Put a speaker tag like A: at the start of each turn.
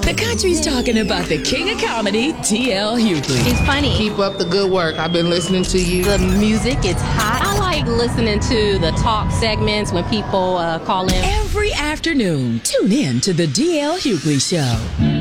A: The country's talking about the king of comedy, D.L. Hughley.
B: He's funny.
C: Keep up the good work. I've been listening to you.
B: The music is hot. I like listening to the talk segments when people call in.
A: Every afternoon, tune in to the D.L. Hughley Show.